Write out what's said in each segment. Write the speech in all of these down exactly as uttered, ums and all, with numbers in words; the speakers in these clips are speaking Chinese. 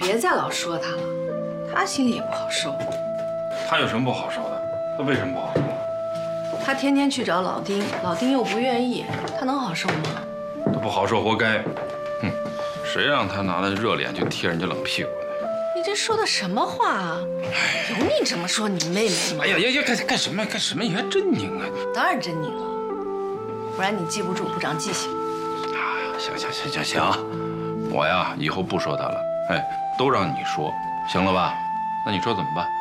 别再老说他了，他心里也不好受。 他有什么不好受的？他为什么不好受？ 他天天去找老丁，老丁又不愿意，他能好受吗？ 他不好受，活该。哼，谁让他拿那热脸去贴人家冷屁股的？ 你这说的什么话啊？有你这么说你妹妹吗？ 哎呀呀呀，干干什么干什么？你还真拧啊！ 当然真拧了，不然你记不住，不长记性。 啊，行行行行行，我呀以后不说他了，哎，都让你说，行了吧？那你说怎么办？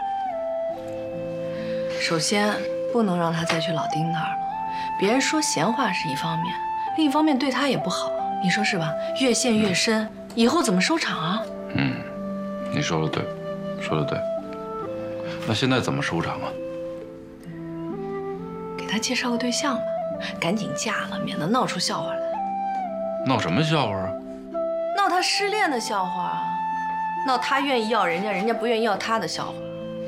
首先，不能让他再去老丁那儿了。别人说闲话是一方面，另一方面对他也不好，你说是吧？越陷越深，以后怎么收场啊？ 嗯，你说的对，说的对。那现在怎么收场啊？ 给他介绍个对象吧，赶紧嫁了，免得闹出笑话来。 闹什么笑话啊？ 闹他失恋的笑话啊，闹他愿意要人家，人家不愿意要他的笑话。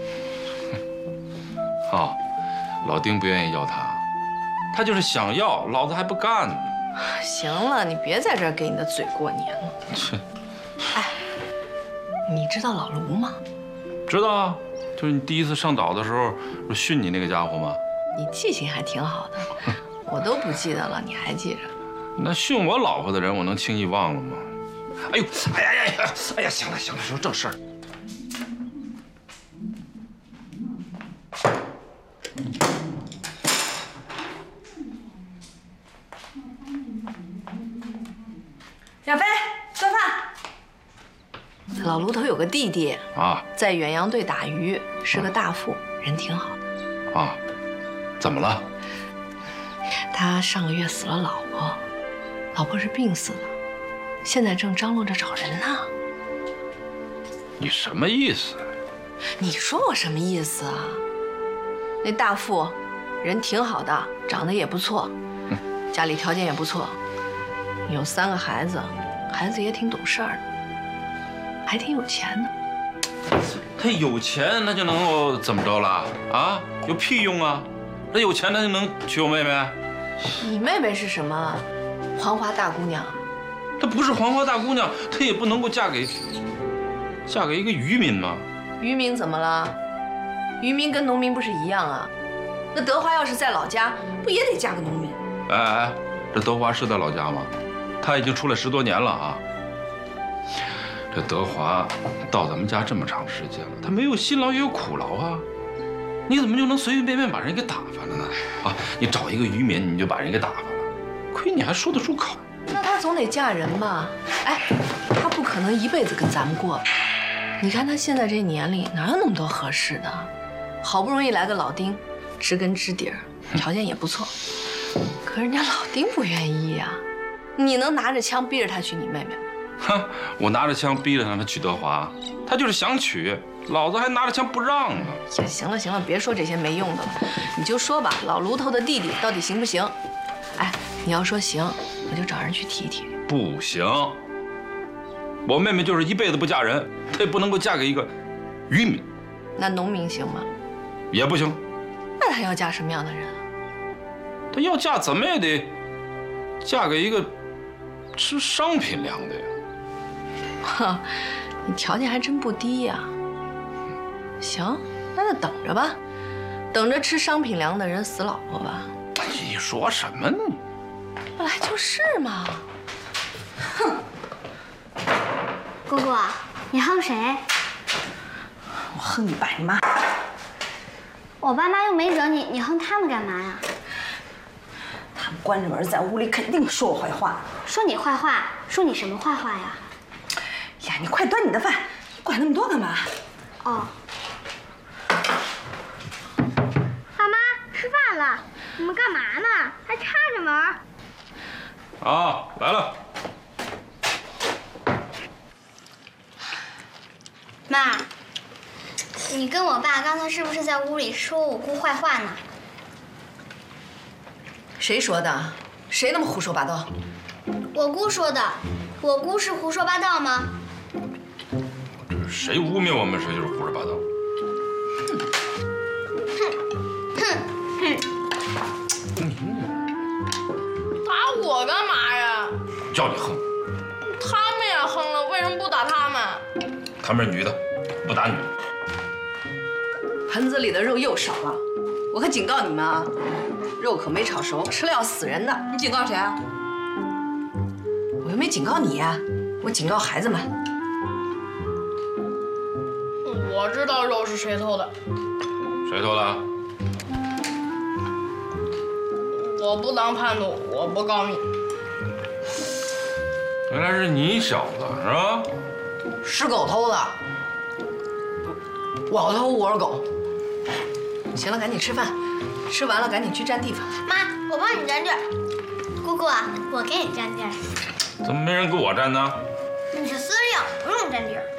哦，老丁不愿意要他，他就是想要，老子还不干呢。 行了，你别在这儿给你的嘴过年了。 切， 哎，你知道老卢吗？ 知道啊，就是你第一次上岛的时候不训你那个家伙吗？ 你记性还挺好的，我都不记得了，你还记着？ 那训我老婆的人，我能轻易忘了吗？哎呦，哎呀呀呀，哎呀，行了行了，说正事儿。 小飞，做饭。老卢头有个弟弟啊， 在远洋队打鱼，是个大副，人挺好的。 啊，怎么了？ 他上个月死了老婆，老婆是病死的，现在正张罗着找人呢。 你什么意思？ 你说我什么意思啊？那大副人挺好的，长得也不错， 嗯、 家里条件也不错，有三个孩子，孩子也挺懂事儿的，还挺有钱的。 他有钱，那就能够怎么着了？啊，有屁用啊！他有钱，他就能娶我妹妹？ 你妹妹是什么？黄花大姑娘？ 她不是黄花大姑娘，她也不能够嫁给嫁给一个渔民吗？ 渔民怎么了？渔民跟农民不是一样啊？那德华要是在老家，不也得嫁个农民？ 哎哎，这德华是在老家吗？他已经出来十多年了啊。这德华到咱们家这么长时间了，他没有辛劳也有苦劳啊。你怎么就能随随便便把人给打发了呢？啊，你找一个渔民你就把人给打发了，亏你还说得出口。 那她总得嫁人吧？哎，她不可能一辈子跟咱们过吧？你看她现在这年龄，哪有那么多合适的？好不容易来个老丁，知根知底儿，条件也不错，可人家老丁不愿意呀。你能拿着枪逼着他娶你妹妹吗？ 哼，我拿着枪逼着他娶德华，他就是想娶，老子还拿着枪不让呢。 呀，行了行了，别说这些没用的了，你就说吧，老卢头的弟弟到底行不行？哎，你要说行，我就找人去提提。 不行，我妹妹就是一辈子不嫁人，她也不能够嫁给一个渔民。 那农民行吗？ 也不行。 那她要嫁什么样的人啊？ 她要嫁怎么也得嫁给一个吃商品粮的呀。 哼，你条件还真不低呀。行，那就等着吧，等着吃商品粮的人死老婆吧。 你说什么呢？ 本来就是嘛。 哼，姑姑，你恨谁？ 我恨你爸你妈。 我爸妈又没惹你，你恨他们干嘛呀？ 他们关着门在屋里，肯定说我坏话。 说你坏话？说你什么坏话呀？ 呀，你快端你的饭，管那么多干嘛？ 哦。爸妈，吃饭了，你们干嘛呢？还插着门。 啊，来了。 妈，你跟我爸刚才是不是在屋里说我姑坏话呢？ 谁说的？谁那么胡说八道？ 我姑说的。我姑是胡说八道吗？ 谁污蔑我们，谁就是胡说八道。 哼哼哼！打我干嘛呀？ 叫你横。 他们也横了，为什么不打他们？ 他们是女的，不打女。 盆子里的肉又少了，我可警告你们啊，肉可没炒熟，吃了要死人的。 你警告谁啊？ 我又没警告你呀，我警告孩子们。 我知道肉是谁偷的。 谁偷的？ 我不当叛徒，我不告密。 原来是你小子是吧？ 是狗偷的，我偷我是狗。行了，赶紧吃饭，吃完了赶紧去占地方。 妈，我帮你占地儿。姑姑啊，我给你占地儿。 怎么没人给我占呢？ 你是司令，不用占地儿。